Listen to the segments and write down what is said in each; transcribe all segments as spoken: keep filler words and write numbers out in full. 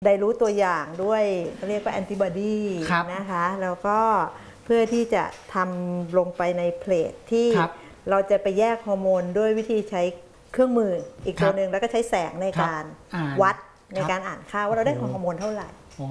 ได้รู้ตัวอย่างด้วยเรียกว่าแอนติบอดีนะคะแล้วก็เพื่อที่จะทำลงไปในเพลทที่เราจะไปแยกฮอร์โมนด้วยวิธีใช้เครื่องมืออีกตัวหนึ่งแล้วก็ใช้แสงในการวัดในการอ่านค่าว่าเราได้ฮอร์โมนเท่าไหร่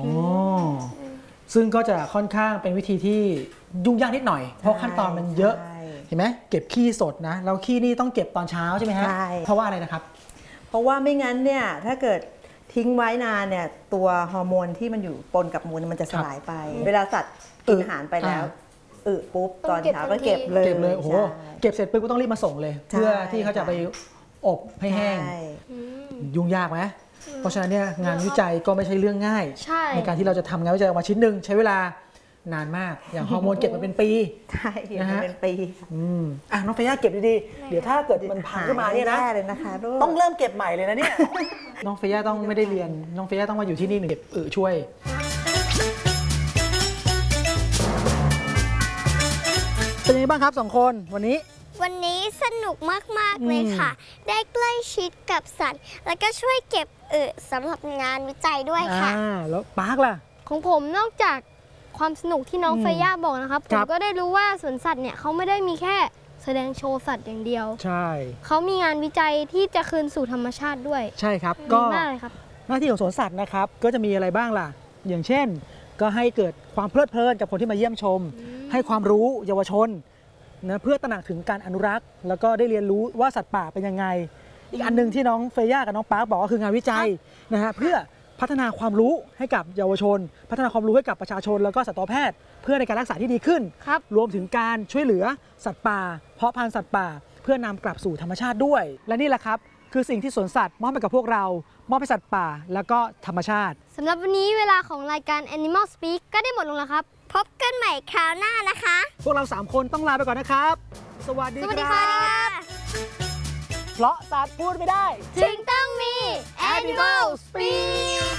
ซึ่งก็จะค่อนข้างเป็นวิธีที่ยุ่งยากนิดหน่อยเพราะขั้นตอนมันเยอะเห็นไหมเก็บขี้สดนะแล้วขี้นี่ต้องเก็บตอนเช้าใช่ไหมฮะเพราะว่าอะไรนะครับเพราะว่าไม่งั้นเนี่ยถ้าเกิดทิ้งไว้นานเนี่ยตัวฮอร์โมนที่มันอยู่ปนกับมูลมันจะสลายไปเวลาสัตว์กินอาหารไปแล้วอึปุ๊บตอนเช้าก็เก็บเลยเก็บเลยโอ้โหเก็บเสร็จปุ๊บก็ต้องรีบมาส่งเลยเพื่อที่เขาจะไปอบให้แห้งยุ่งยากไหมเพราะฉะนั้นเนี่ยงานวิจัยก็ไม่ใช่เรื่องง่ายในการที่เราจะทำงานวิจัยออกมาชิ้นหนึ่งใช้เวลานานมากอย่างฮอร์โมนเก็บมาเป็นปีใช่นะฮะเป็นปีอืมอ่ะน้องเฟย่าเก็บดีๆเดี๋ยวถ้าเกิดมันพังขึ้นมาเนี่ยนะต้องเริ่มเก็บใหม่เลยนะเนี่ยน้องเฟย่าต้องไม่ได้เรียนน้องเฟย่าต้องมาอยู่ที่นี่หนึ่งเก็บเออช่วยเป็นยังไงบ้างครับสองคนวันนี้วันนี้สนุกมากๆเลยค่ะได้ใกล้ชิดกับสัตว์แล้วก็ช่วยเก็บเออสำหรับงานวิจัยด้วยค่ะอ่าแล้วปาร์คล่ะของผมนอกจากความสนุกที่น้องเฟย่าบอกนะครับผมก็ได้รู้ว่าสวนสัตว์เนี่ยเขาไม่ได้มีแค่แสดงโชว์สัตว์อย่างเดียวใช่เขามีงานวิจัยที่จะคืนสู่ธรรมชาติด้วยใช่ครับก็มากเลยครับหน้าที่ของสวนสัตว์นะครับก็จะมีอะไรบ้างล่ะอย่างเช่นก็ให้เกิดความเพลิดเพลินกับคนที่มาเยี่ยมชมให้ความรู้เยาวชนนะเพื่อตระหนักถึงการอนุรักษ์แล้วก็ได้เรียนรู้ว่าสัตว์ป่าเป็นยังไงอีกอันนึงที่น้องเฟย่ากับน้องปาร์คบอกก็คืองานวิจัยนะฮะเพื่อพัฒนาความรู้ให้กับเยาวชนพัฒนาความรู้ให้กับประชาชนแล้วก็สัตวแพทย์เพื่อในการรักษาที่ดีขึ้นรวมถึงการช่วยเหลือสัตว์ป่าเพาะพันธุ์สัตว์ป่าเพื่อนำกลับสู่ธรรมชาติด้วยและนี่แหละครับคือสิ่งที่สวนสัตว์มอบให้กับพวกเรามอบให้สัตว์ป่าแล้วก็ธรรมชาติสำหรับวันนี้เวลาของรายการ Animal Speak ก็ได้หมดลงแล้วครับพบกันใหม่คราวหน้านะคะพวกเราสามคนต้องลาไปก่อนนะครับสวัสดีครับเพราะสัตว์พูดไม่ได้จึงต้องมี Animal Speak